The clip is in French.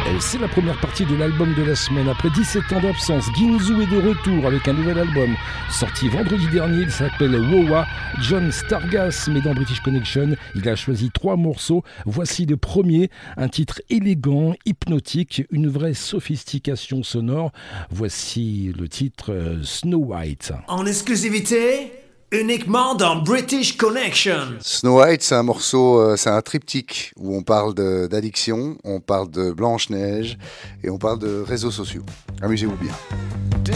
C'est la première partie de l'album de la semaine. Après 17 ans d'absence, Ginzu est de retour avec un nouvel album. Sorti vendredi dernier, il s'appelle Wowa. John Stargas, mais dans British Connection, il a choisi 3 morceaux. Voici le premier, un titre élégant, hypnotique, une vraie sophistication sonore. Voici le titre Snow White. En exclusivité, uniquement dans British Connection. Snow White, c'est un morceau, c'est un triptyque où on parle d'addiction, on parle de Blanche-Neige et on parle de réseaux sociaux. Amusez-vous bien. Did